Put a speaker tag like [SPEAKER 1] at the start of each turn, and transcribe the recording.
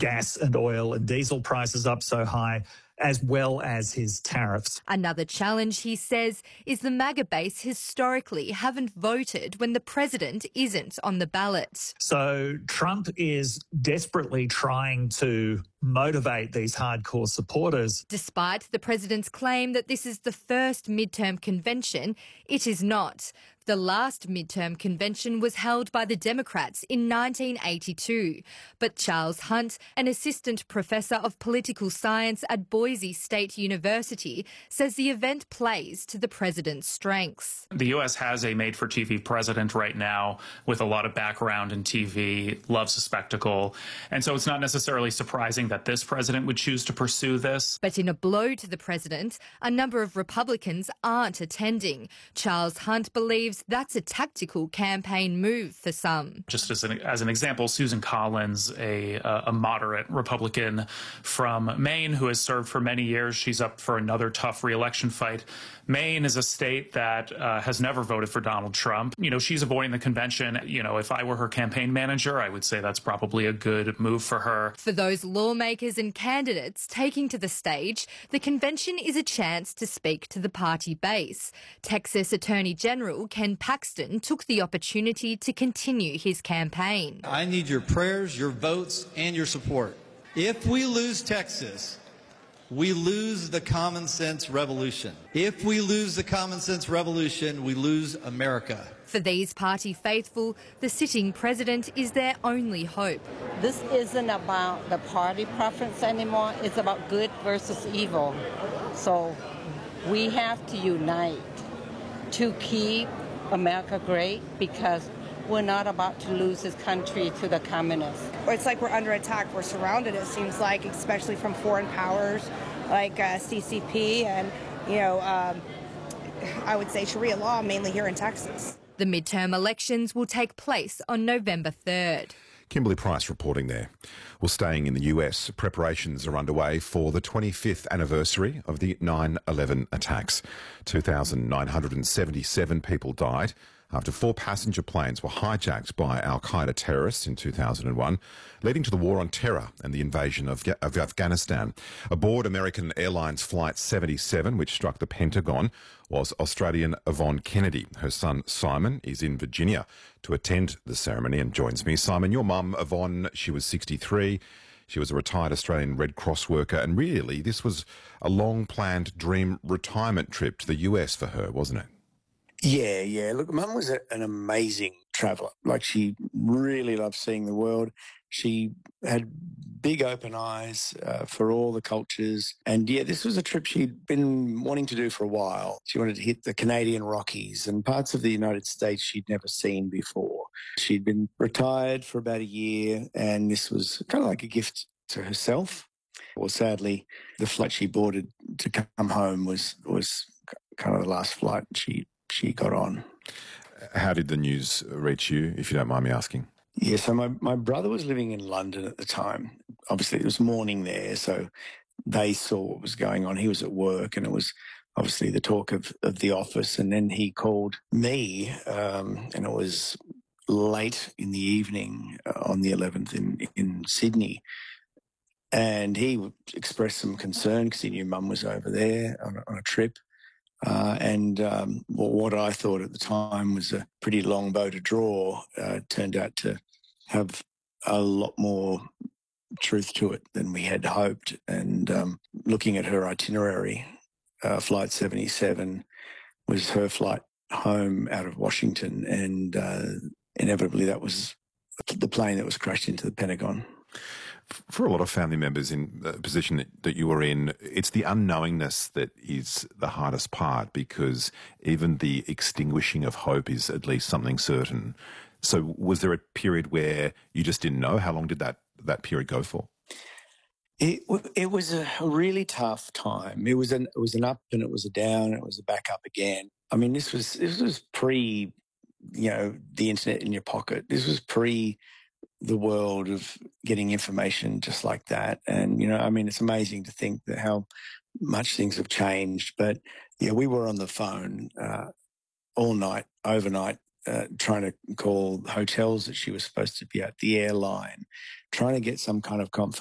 [SPEAKER 1] gas and oil and diesel prices up so high, as well as his tariffs.
[SPEAKER 2] Another challenge, he says, is the MAGA base historically haven't voted when the president isn't on the ballot.
[SPEAKER 1] So Trump is desperately trying to motivate these hardcore supporters.
[SPEAKER 2] Despite the president's claim that this is the first midterm convention, it is not. The last midterm convention was held by the Democrats in 1982. But Charles Hunt, an assistant professor of political science at Boise State University, says the event plays to the president's strengths.
[SPEAKER 3] The U.S. has a made-for-TV president right now with a lot of background in TV, loves a spectacle. And so it's not necessarily surprising that this president would choose to pursue this.
[SPEAKER 2] But in a blow to the president, a number of Republicans aren't attending. Charles Hunt believes that's a tactical campaign move for some.
[SPEAKER 3] Just as an example, Susan Collins, a moderate Republican from Maine who has served for many years, she's up for another tough re-election fight. Maine is a state that has never voted for Donald Trump. You know, she's avoiding the convention. You know, if I were her campaign manager, I would say that's probably a good move for her.
[SPEAKER 2] For those lawmakers and candidates taking to the stage, the convention is a chance to speak to the party base. Texas Attorney General Ken Paxton took the opportunity to continue his campaign.
[SPEAKER 4] I need your prayers, your votes, and your support. If we lose Texas, we lose the common sense revolution. If we lose the common sense revolution, we lose America.
[SPEAKER 2] For these party faithful, the sitting president is their only hope.
[SPEAKER 5] This isn't about the party preference anymore. It's about good versus evil. So we have to unite to keep America great, because we're not about to lose this country to the communists.
[SPEAKER 6] It's like we're under attack. We're surrounded, it seems like, especially from foreign powers like CCP and, I would say Sharia law, mainly here in Texas.
[SPEAKER 2] The midterm elections will take place on November 3rd.
[SPEAKER 7] Kimberly Price reporting there. Well, staying in the US, preparations are underway for the 25th anniversary of the 9/11 attacks. 2,977 people died after 4 passenger planes were hijacked by al-Qaeda terrorists in 2001, leading to the war on terror and the invasion of Afghanistan. Aboard American Airlines Flight 77, which struck the Pentagon, was Australian Yvonne Kennedy. Her son Simon is in Virginia to attend the ceremony and joins me. Simon, your mum Yvonne, she was 63. She was a retired Australian Red Cross worker, and really this was a long-planned dream retirement trip to the US for her, wasn't it?
[SPEAKER 8] Yeah. Look, Mum was an amazing traveller. Like, she really loved seeing the world. She had big open eyes for all the cultures. And yeah, this was a trip she'd been wanting to do for a while. She wanted to hit the Canadian Rockies and parts of the United States she'd never seen before. She'd been retired for about a year, and this was kind of like a gift to herself. Well, sadly, the flight she boarded to come home was kind of the last flight she got on.
[SPEAKER 7] How did the news reach you, if you don't mind me asking?
[SPEAKER 8] Yeah, so my brother was living in London at the time. Obviously, it was morning there, so they saw what was going on. He was at work, and it was obviously the talk of the office. And then he called me, and it was late in the evening on the 11th in Sydney. And he expressed some concern because he knew Mum was over there on a trip. What I thought at the time was a pretty long bow to draw turned out to have a lot more truth to it than we had hoped. And looking at her itinerary, Flight 77 was her flight home out of Washington, and inevitably that was the plane that was crashed into the Pentagon.
[SPEAKER 7] For a lot of family members in the position that you were in, it's the unknowingness that is the hardest part, because even the extinguishing of hope is at least something certain. So was there a period where you just didn't know? How long did that period go for?
[SPEAKER 8] It was a really tough time. It was an up and it was a down and it was a back up again. I mean, this was pre, the internet in your pocket. This was pre the world of getting information just like that. And, it's amazing to think that how much things have changed. But, yeah, we were on the phone all night, overnight, trying to call hotels that she was supposed to be at, the airline, trying to get some kind of